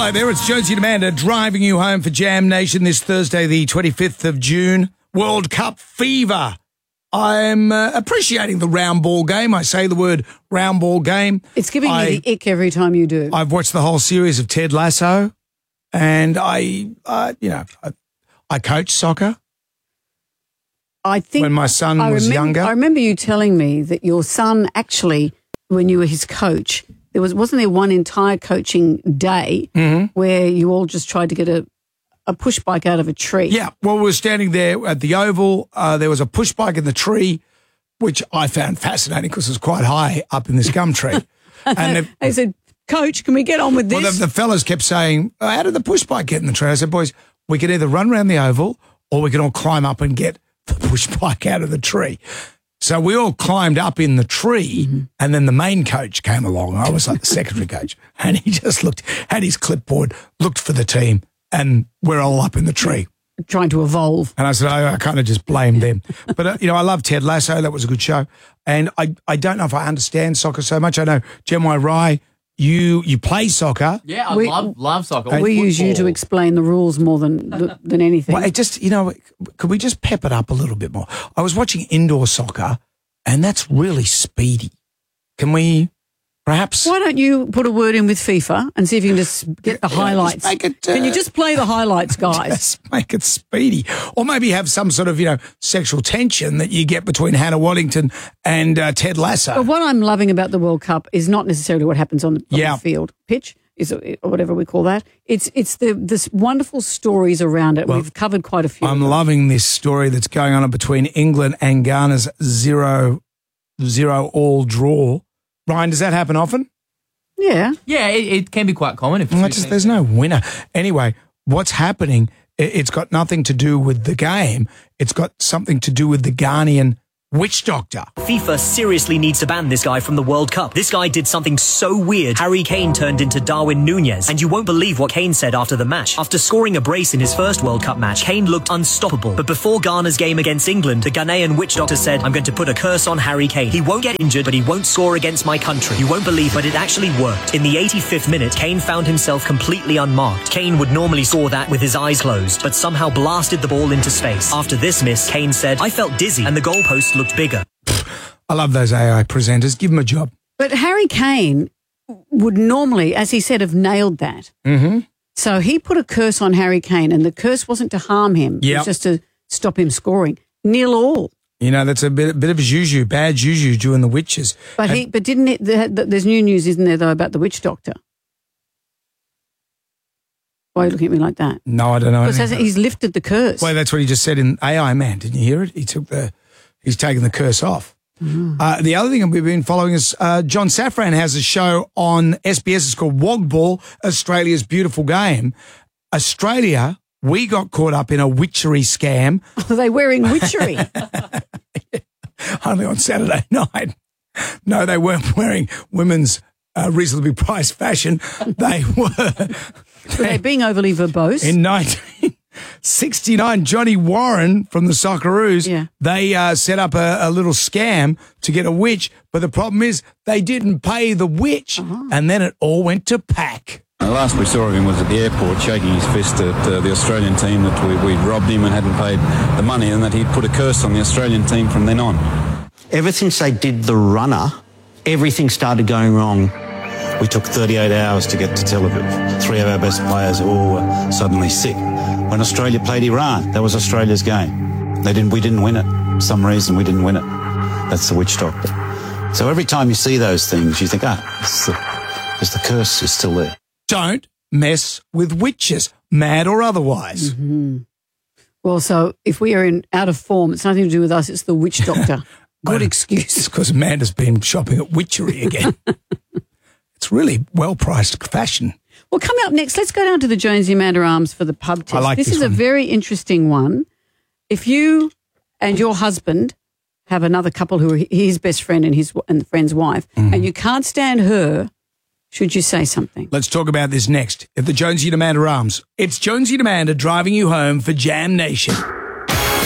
Hello there, it's Jonesy and Amanda driving you home for Jam Nation this Thursday, the 25th of June. World Cup fever. I'm appreciating the round ball game. I say the word round ball game. It's giving me the ick every time you do. I've watched the whole series of Ted Lasso, and I coach soccer. I think when my son was younger. I remember you telling me that your son actually, when you were his coach, wasn't there one entire coaching day where you all just tried to get a push bike out of a tree? Yeah, well, we were standing there at the Oval. There was a push bike in the tree, which I found fascinating because it was quite high up in this gum tree. And they said, Coach, can we get on with this? Well, the fellas kept saying, how did the push bike get in the tree? I said, boys, we can either run around the Oval or we can all climb up and get the push bike out of the tree. So we all climbed up in the tree, and then the main coach came along. I was like the secondary coach, and he just had his clipboard, looked for the team, and we're all up in the tree. Trying to evolve. And I said, I kind of just blamed them. But, I love Ted Lasso. That was a good show. And I don't know if I understand soccer so much. I know, Gemma Rye, you play soccer. Yeah, I love soccer. We use you to explain the rules more than anything. Well, it just, could we just pep it up a little bit more? I was watching indoor soccer, and that's really speedy. Can we perhaps... Why don't you put a word in with FIFA and see if you can just get the highlights? Can you just play the highlights, guys? Just make it speedy. Or maybe have some sort of, sexual tension that you get between Hannah Waddington and Ted Lasso. But what I'm loving about the World Cup is not necessarily what happens on the field, pitch, or whatever we call that. It's this wonderful stories around it. Well, we've covered quite a few. I'm loving this story that's going on between England and Ghana's 0-0 all draw. Ryan, does that happen often? Yeah. Yeah, it can be quite common. There's no winner. Anyway, what's happening, it's got nothing to do with the game. It's got something to do with the Ghanaian witch doctor. FIFA seriously needs to ban this guy from the World Cup. This guy did something so weird, Harry Kane turned into Darwin Núñez. And you won't believe what Kane said after the match. After scoring a brace in his first World Cup match, Kane looked unstoppable. But before Ghana's game against England, the Ghanaian witch doctor said, I'm going to put a curse on Harry Kane. He won't get injured, but he won't score against my country. You won't believe, but it actually worked. In the 85th minute, Kane found himself completely unmarked. Kane would normally score that with his eyes closed, but somehow blasted the ball into space. After this miss, Kane said, I felt dizzy, and the goalpost looked bigger. I love those AI presenters. Give them a job. But Harry Kane would normally, as he said, have nailed that. Mm-hmm. So he put a curse on Harry Kane, and the curse wasn't to harm him. It was just to stop him scoring. 0-0. That's a bit of juju, bad juju doing the witches. But there's new news, isn't there, though, about the witch doctor? Why are you looking at me like that? No, I don't know. Because he's lifted the curse. Well, that's what he just said in AI Man. Didn't you hear it? He's taken the curse off. Mm. The other thing we've been following is John Safran has a show on SBS. It's called Wogball, Australia's Beautiful Game. Australia, we got caught up in a witchery scam. Are they wearing witchery? Only on Saturday night. No, they weren't wearing women's reasonably priced fashion. They were. Were they being overly verbose? In 1969, Johnny Warren from the Socceroos, they set up a little scam to get a witch, but the problem is they didn't pay the witch, and then it all went to pack. The last we saw of him was at the airport shaking his fist at the Australian team that we'd robbed him and hadn't paid the money, and that he'd put a curse on the Australian team from then on. Ever since they did the runner, everything started going wrong. We took 38 hours to get to Tel Aviv. 3 of our best players all were suddenly sick. When Australia played Iran, that was Australia's game. We didn't win it. For some reason, we didn't win it. That's the witch doctor. So every time you see those things, you think, the curse is still there. Don't mess with witches, mad or otherwise. Mm-hmm. Well, so if we are out of form, it's nothing to do with us, it's the witch doctor. Good excuse. It's because Amanda's been shopping at witchery again. It's really well-priced fashion. Well, coming up next, let's go down to the Jonesy Amanda Arms for the pub test. I like this is one. A very interesting one. If you and your husband have another couple who are his best friend and the friend's wife, and you can't stand her, should you say something? Let's talk about this next. At the Jonesy and Amanda Arms, it's Jonesy and Amanda driving you home for Jam Nation.